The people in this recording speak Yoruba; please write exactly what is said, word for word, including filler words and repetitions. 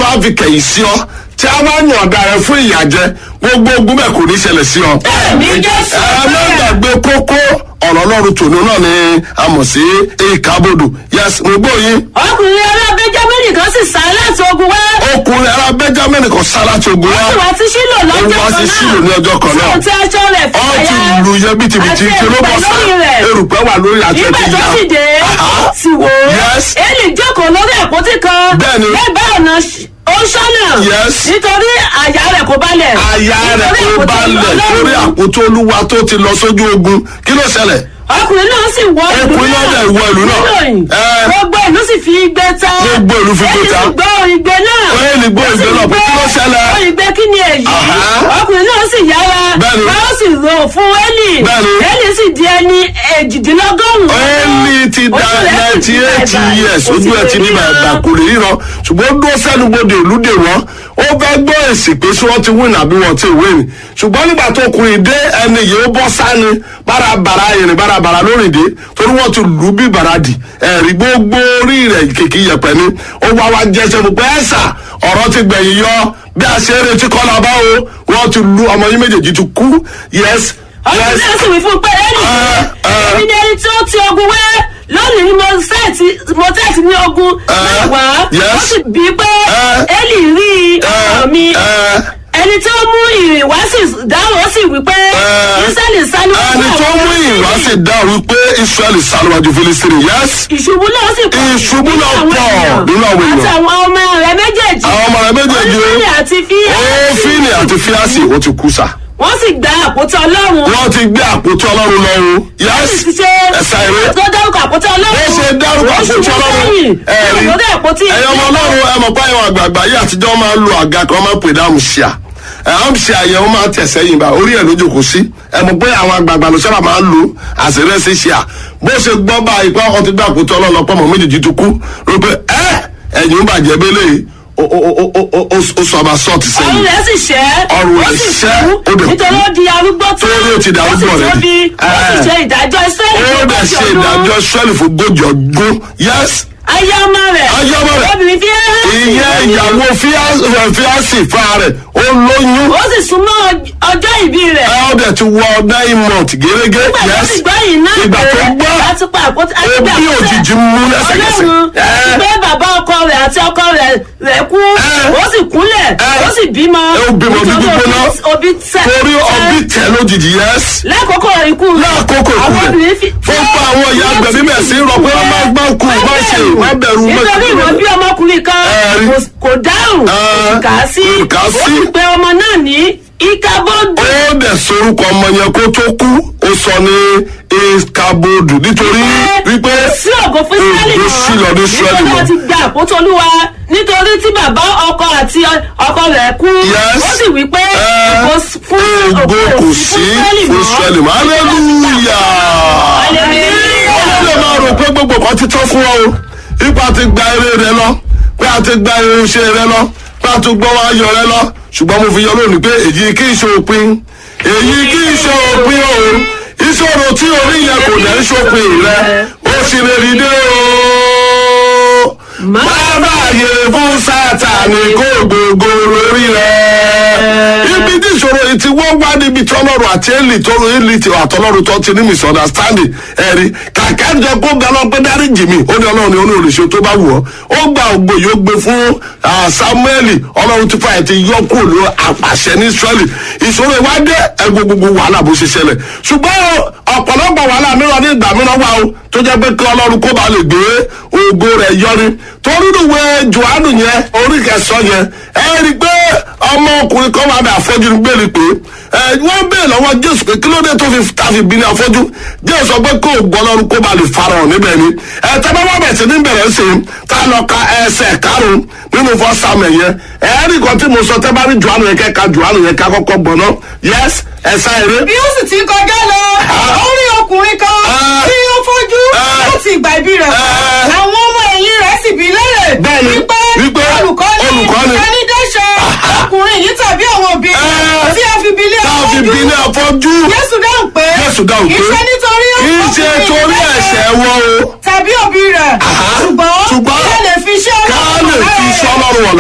á fi kẹ̀yìn sí ọ tí a wá yàn ọ̀dà rẹ fún ìyàjẹ gbogbo ogun bẹ́ẹ̀ kò ní ṣẹlẹ̀ sí ọ. ẹ má gbàgbé kókó ọ̀rọ̀ ọlọ́run tòun náà ni a mọ̀ sí ìkábodò. yes mo gbọ́ yín. ọkùnrin ará bẹ́jámínì kan sì sá láti ogun wá. ọkùnrin ará bẹ́jámínì kan sá láti ogun wá. ó sì wá sí Ṣílò lọ́jọ́ kan náà. ó wá sí Ṣílò ní ọjọ́ kan náà. tí ó ti aṣọ rẹ̀ fún ọ ti ẹ̀yà lu yẹ bìtìbìtì tí ló bọ́ sá erùpẹ̀ wà lórí àti nígbà ẹ̀jẹ̀ tó sì dé sì wò ó Yes. Élì jókòó lórí àpótí kan Bẹ́ẹ̀ni. lẹ́bàá ọ̀nà ó ṣọ́nà Yes. nítorí àyà rẹ̀ kò balẹ̀. àyà rẹ̀ Nítorí kó àpótí balẹ̀ Ọlọ́run. lórí àpótí olúwa tó ti lọ sójú ogun kí ló ṣẹlẹ̀. ọkùnrin náà sì wọ ìlú Ọkùnrin náà dẹ̀ wọ ìlú náà. Nílòyìn. Ẹ. gbogbo ìlú sì fi igbe ta. Gbogbo ìlú fi igbe ta. Élì sì gbọ́ igbe náà. Élì gbọ́ igbe náà, pé kí ló ṣẹlẹ̀? ó igbe kí ni èyí. Aha. ọkùnrin náà sì yára. Bẹ́ẹ̀ni. bá ó sì rò fún Élì. Bẹ́ẹ̀ni. Élì sì di ẹni èjìdínlọ́gọ́rùn-ún. Élì ti da Ojú rẹ̀ sì ninety ti eight bàbà. years Kò sì ojú ẹ̀ ti lè ní ríran. bàbà kò lè ríran ṣùgbọ́n ó dúró sẹ́nu bodè olúdè wọn ó fẹ́ gbọ́ èsì pé ṣé wọ́n ti win àbí wọ́n ti win ṣùgbọ́n nígbà tó kùnrin dé ẹni yìí ó bọ́ sáni bárabàrà ìrìn bárabàrà lórí ìdè torí wọ́n ti lù ú bí bàràdì ẹ̀rí gbogbo orí rẹ̀ kìkì yẹpẹ̀ ni ó wá wá jẹ́sẹ̀ fún pé ẹ̀sà ọ̀rọ̀ ti gbẹ̀yìn yọ bí a ṣe é retí kọ́lá bá o wọ́n ti lu ọmọ yín méjèèjì ti kú yes ọkùnrin náà sì wí fún un pé Élì èmi ni ẹni tí ó ti ogun wá lónìí ni mo sẹ́ẹ̀tì mo tẹ́ẹ̀tì ní ogun mẹ́wàá yes. ó sì bí pé Eh. Élì rí ọ̀rọ̀ mi ẹ ẹni tí ó mú ìrìn wá sì dáhùn ó sì wí pé Eh. Ísírẹ́lì sá níwájú ẹni tó àwọn mú Fílístínì. ìwá sì dá wípé Ísírẹ́lì sálúwájú Fílístínì yes. ìṣubú náà sì pọ̀ Ìṣubú náà nínú àwọn pọ̀ èèyàn nínú àwọn èèyàn. àti àwọn ọmọ rẹ̀ méjèèjì àwọn ọmọ rẹ̀ méjèèjì Ófínì àti Fíásì Ófínì àti Fíásì ó ti kú sà. wọ́n sì gba àpótí Ọlọ́run wọ́n ti gbé àpótí Ọlọ́run lọ́rùn wọ́n sì yes. ti ṣe ẹ̀sà ìwé tó dárúkọ àpótí Ọlọ́run bó ṣe dárúkọ Ó àpótí ṣubú Ọlọ́run sẹ́yìn ẹ̀rí lórí àpótí ẹ̀yọ́ ọmọ Ọlọ́run ẹ̀ mọ̀ pé àwọn àgbààgbà yìí àtijọ́ máa ń lo àga kan máa ń pè ní àmùsíà àmùsíà yẹn wọ́n máa ń tẹ̀sẹ̀ yìí bá orí ẹ̀ ló jókòó sí ẹ̀ mọ̀ pé àwọn àgbààgbà ló sábà máa ń lo àṣírẹ́sì ṣíà bó ṣe gbọ́ báyìí pé ọkọ̀ ti gbé àpótí Ọlọ́run lọ pọ́nmọ́ méjèèjì tó kú ló pé ẹ́ ẹ̀yìn ń bàjẹ́ bẹ́lẹ̀ yìí ó ó ó ó ó ó sọ àbá sọ́ọ̀tì ọrùn sẹ́yìn rẹ̀ sì ṣẹ́ Ọrùn ó rẹ̀ sì ṣẹ́, kú ó dẹ̀ kú. nítorí ó di arúgbó tó Torí ó ti di arúgbó ó sì rẹ̀. tóbi ó sì Eh. ṣe ìdájọ́ Ísírẹ́lì ó fún dẹ̀ ogójì ṣe ọdún. ìdájọ́ Ísírẹ́lì fún ogójì ọdún yes. aya ọmọ rẹ̀ Aya ọmọ rẹ̀. obìnrin Fíásì ìyẹn ìyàwó Fíásì fúnra rẹ̀ ó lóyún ó sì súnmọ́ ọjọ́ ìbí rẹ̀ ẹ ó dẹ̀ ti wọ nine months gẹ́gẹ́ nígbà tó yes. sì gbọ́ yìí náà ìgbà tó gbọ́ láti pa àpótí àti ebi gbé àpótí òjijì mú lẹ́sẹ̀kẹsẹ̀. Ọlọ́run Eh. pé bàbá ọkọ rẹ̀ àti ọkọ rẹ̀ rẹ̀ kú Eh. ó sì kúnlẹ̀ Eh. ó sì bímọ ó bímọ bí nítorí gbígbóná obi- obi tẹ̀ torí ọbí tẹ̀ lójijì yes. lákòókò ikú rẹ̀ lákòókò àwọn ìkú obìnrin rẹ̀ fi- fún pa àwọn ìyá agbẹ̀bí bẹ̀ sí rọ pé wọ́n máa gbọ́ kú má ṣe má bẹ̀rù nítorí ìwọ̀n bí ọmọkùnrin kan Eh. kò- kò dáhùn Eh. kò kà á sí Kò kà á ó sí. sì pe ọmọ náà ní Íkábódù. ó dẹ̀ sorúkọ ọmọ yẹn kó tó kú ó sọ ní Ìkábodù nítorí wípé sí ògo fún Ísírẹ́lì ògo sí lọ ní Ísírẹ́lì nítorí mọ́. wọ́n ti gba àpótí Olúwa nítorí tí bàbá ọkọ àti ọkọ rẹ̀ kú Yes. ó sì wí pé Eh, ògo fún ògo kò sí fún Ísírẹ́lì mọ́ hallelujah. Hallelujah. wọ́n lè máa rò pé gbogbo kan ti tán fún ọ o ipa ti gba eré rẹ lọ pé a ti gba irinṣẹ́ rẹ lọ pé a ti gbọ́ wá yọ rẹ lọ ṣùgbọ́n mo fi yọ lónìí pé èyí kì í ṣe òpin èyí kì í ṣe òpin o ìṣòro tí orí yẹn kò dẹ̀ ń ṣòpin rẹ ó sì lè rí dé o má bàyè fún Sátánì kó gbogbo lórí rẹ ibi tí ìṣòro yìí ti wọ́n wá níbi tí Ọlọ́run àti Élì tọrọ Élì tí àtọ́lọ́run tó ti ní misunderstanding ẹ̀rí kàkà jọ kó bẹ lọ pé dáríjì mi ó ní Ọlọ́run ní ó ní olùṣe tó bá wù ọ́ ó gba ògbó yìí ó gbé fún Sámúẹ́lì Ọlọ́run ti fà ẹ̀ ti yọ kúrò ló àpàṣẹ ní Ísírẹ́lì ìṣòro ìwádìí ẹgbẹ́ gbogbo wàhálà bó ṣe ṣẹlẹ̀ ṣùgbọ́n ọ̀pọ̀lọpọ̀ wàhálà mìíràn ní ìgbà mìíràn wà ó tó jẹ́ pé kí Ọlọ́run kó bá lè gbé ògo rẹ̀ yọrí torí ìwé Jòhánù yẹn orí kẹsàn-án yẹn ẹ rí i pé ọmọkùnrin kan máa bẹ afọ́jú ní gbèrè pé ẹ wọ́n bèèrè lọ́wọ́ Jésù pé kí ló dé tó fi tàfi bí ní afọ́jú Jésù sọ pé kó gbọ́ Ọlọ́run kó bá lè farahàn níbẹ̀ ni ẹ tẹ́lẹ̀ wọ́n bẹ̀ sí ní bẹ̀rẹ̀ sí tá a lọ ka ẹsẹ̀ karùn-ún nínú fọ́ Sámúẹ́lì yẹn ẹ rí nǹkan tí mo sọ tẹ́ bá rí Jòhánù yẹn kẹ́ka Jòhánù yẹn ká kọ́kọ́ gbọ́ náà yes ẹ̀sà èrè. bí ó sì ti kọjá lọ ó rí ọkùnrin kan Ah. tí ó fojú Ah. láti ìgbà ìbí rẹ̀ Ah. àwọn ọmọ ẹ̀yìn rẹ̀ sì bí léèrè Bẹ́ẹ̀ni, wípé wípé olùkọ́ni olùkọ́ni. ẹni dẹ́ṣẹ̀ ọkùnrin yìí tàbí àwọn òbí Ah. tí a fi bí lé tá a fi bí ní afọ́jú Jésù dáhùn pé Jésù dáhùn pé kì í ṣe nítorí kì í ṣe ọkùnrin torí yìí ẹ̀ṣẹ̀ wọn o tàbí òbí rẹ̀ Aha. ṣùgbọ́n